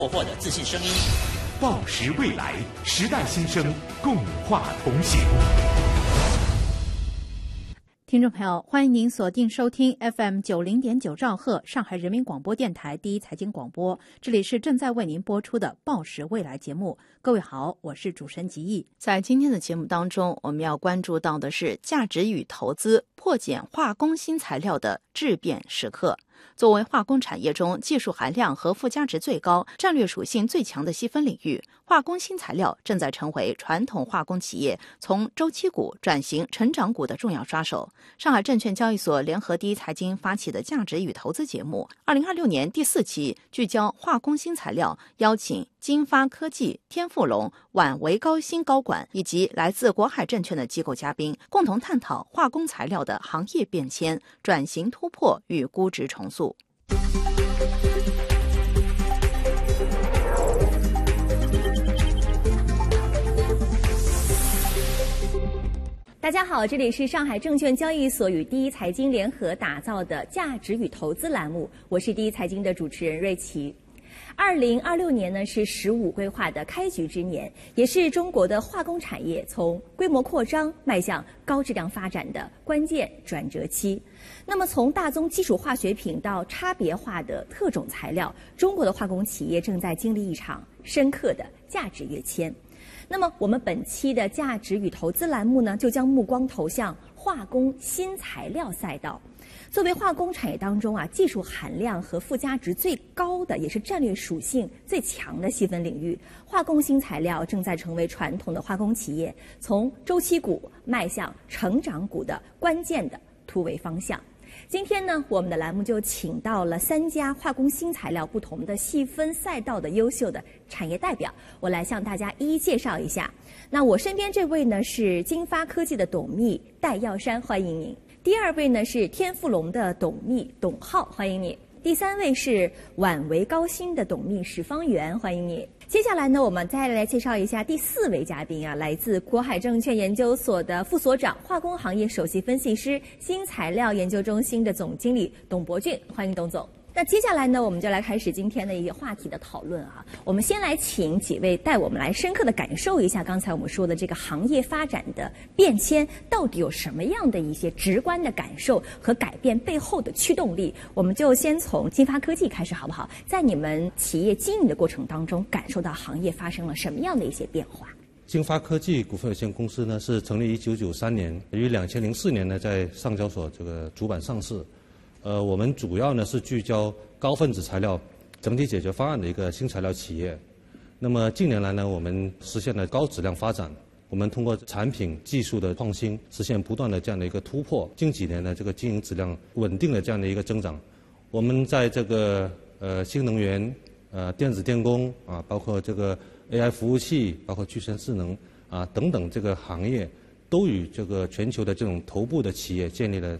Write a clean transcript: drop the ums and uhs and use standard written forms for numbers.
获获的自信声音， 报时未来，时代新生，共话同行。 听众朋友，欢迎您锁定收听 FM 90.9兆赫上海人民广播电台第一财经广播，这里是正在为您播出的报时未来节目。各位好，我是主持人吉毅。在今天的节目当中，我们要关注到的是价值与投资破解化工新材料的质变时刻。作为化工产业中技术含量和附加值最高、战略属性最强的细分领域，化工新材料正在成为传统化工企业从周期股转型成长股的重要抓手。上海证券交易所联合第一财经发起的价值与投资节目2026年第4期聚焦化工新材料，邀请金发科技、天富龙、皖维高新高管以及来自国海证券的机构嘉宾，共同探讨化工材料的行业变迁、转型突破与估值重塑。 大家好，这里是上海证券交易所与第一财经联合打造的价值与投资栏目，我是第一财经的主持人瑞琪。2026年呢是15规划的开局之年，也是中国的化工产业从规模扩张迈向高质量发展的关键转折期。那么从大宗基础化学品到差别化的特种材料，中国的化工企业正在经历一场深刻的价值跃迁。那么我们本期的价值与投资栏目呢，就将目光投向化工新材料赛道。作为化工产业当中技术含量和附加值最高的，也是战略属性最强的细分领域，化工新材料正在成为传统的化工企业从周期股迈向成长股的关键的突围方向。今天呢，我们的栏目就请到了3家化工新材料不同的细分赛道的优秀的产业代表，我来向大家一一介绍一下。那我身边这位呢是金发科技的董秘戴耀山，欢迎您。第2位呢是天富龙的董秘董浩，欢迎你。第3位是皖维高新的董秘史方元，欢迎你。接下来呢，我们再来介绍一下第4位嘉宾来自国海证券研究所的副所长、化工行业首席分析师、新材料研究中心的总经理董博俊，欢迎董总。那接下来呢，我们就来开始今天的一个话题的讨论我们先来请几位带我们来深刻的感受一下刚才我们说的这个行业发展的变迁，到底有什么样的一些直观的感受和改变背后的驱动力。我们就先从金发科技开始好不好？在你们企业经营的过程当中，感受到行业发生了什么样的一些变化？ 金发科技股份有限公司呢是成立1993年，于2004年呢在上交所这个主板上市。我们主要呢是聚焦高分子材料整体解决方案的一个新材料企业。那么近年来呢，我们实现了高质量发展，我们通过产品技术的创新，实现不断的这样的一个突破。近几年呢，这个经营质量稳定的这样的一个增长。我们在这个新能源、电子电工包括这个 AI 服务器，包括具身智能等等这个行业，都与这个全球的这种头部的企业建立了